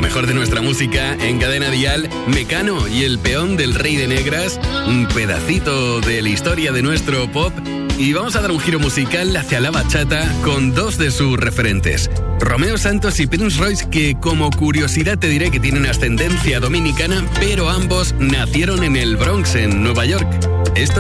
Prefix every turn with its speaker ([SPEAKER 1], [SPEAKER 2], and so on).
[SPEAKER 1] mejor de nuestra música en Cadena Dial, Mecano y el peón del Rey de Negras, un pedacito de la historia de nuestro pop. Y vamos a dar un giro musical hacia la bachata con dos de sus referentes, Romeo Santos y Prince Royce, que como curiosidad te diré que tienen ascendencia dominicana, pero ambos nacieron en el Bronx, en Nueva York. Esto